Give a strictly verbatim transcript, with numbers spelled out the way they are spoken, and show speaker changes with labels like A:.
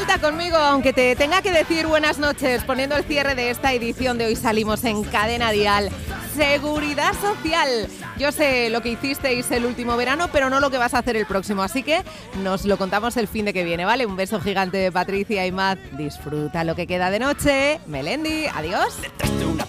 A: Cuenta conmigo, aunque te tenga que decir buenas noches, poniendo el cierre de esta edición de Hoy Salimos en Cadena Dial. Seguridad Social. Yo sé lo que hicisteis el último verano, pero no lo que vas a hacer el próximo, así que nos lo contamos el fin de que viene, ¿vale? Un beso gigante de Patricia y Matt. Disfruta lo que queda de noche. Melendi, adiós.